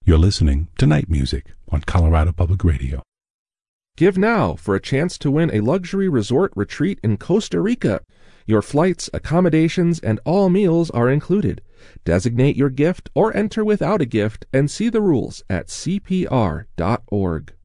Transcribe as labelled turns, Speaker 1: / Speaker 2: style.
Speaker 1: You're listening to Night Music on Colorado Public Radio.
Speaker 2: Give now for a chance to win a luxury resort retreat in Costa Rica. Your flights, accommodations, and all meals are included. Designate your gift or enter without a gift and see the rules at cpr.org.